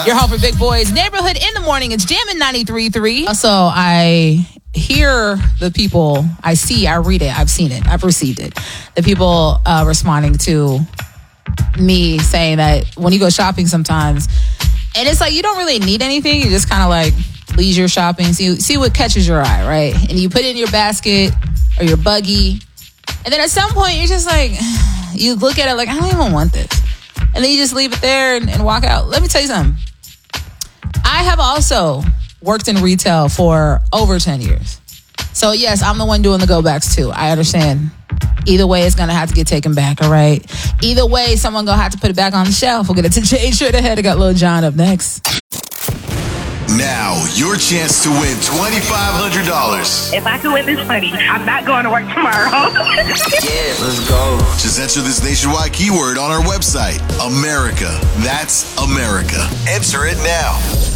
Your home for big boys. Neighborhood in the morning. It's Jammin' 93.3. So I hear the people, I see, I read it, I've seen it, I've received it. The people responding to me saying that when you go shopping sometimes, and it's like you don't really need anything, you just kind of like leisure shopping, see what catches your eye, right? And you put it in your basket or your buggy, and then at some point you're just like, you look at it like, I don't even want this. And then you just leave it there and walk out. Let me tell you something. I have also worked in retail for over 10 years. So yes, I'm the one doing the go backs too. I understand. Either way, it's going to have to get taken back, all right? Either way, someone going to have to put it back on the shelf. We'll get it to Jay straight ahead. I got Lil Jon up next. Now, your chance to win $2,500. If I can win this money, I'm not going to work tomorrow. Yeah, let's go. Just enter this nationwide keyword on our website, America. That's America. Enter it now.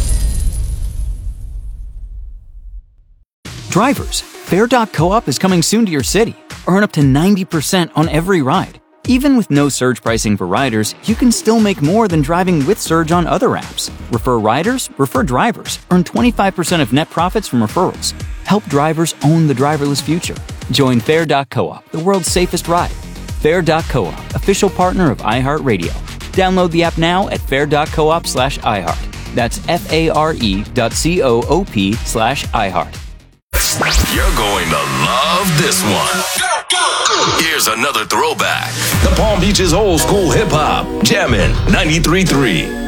Drivers, Fare.coop is coming soon to your city. Earn up to 90% on every ride. Even with no surge pricing for riders, you can still make more than driving with surge on other apps. Refer riders, refer drivers. Earn 25% of net profits from referrals. Help drivers own the driverless future. Join Fare.coop, the world's safest ride. Fare.coop, official partner of iHeartRadio. Download the app now at fare.coop/iHeart. That's FARE.coop/iHeart. You're going to love this one. Here's another throwback. The Palm Beach's old school hip hop. Jammin' 93.3.